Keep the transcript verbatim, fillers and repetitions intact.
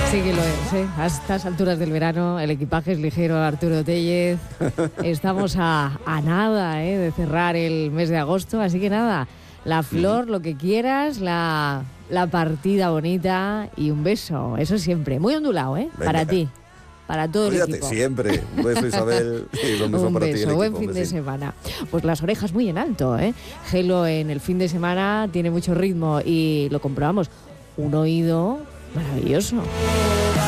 Sí que lo es, ¿eh? A estas alturas del verano el equipaje es ligero, Arturo Tellez. Estamos a, a nada, ¿eh? De cerrar el mes de agosto, así que nada, la flor, lo que quieras, la, la partida bonita y un beso, eso siempre. Muy ondulado, ¿eh? Venga. Para ti, para todo el Cuídate equipo. siempre. Un beso, Isabel. Sí, lo mismo Un para ti y beso, el buen equipo, fin un de besín. semana. Pues las orejas muy en alto, ¿eh? Gelo en el fin de semana tiene mucho ritmo y lo comprobamos. Un oído maravilloso.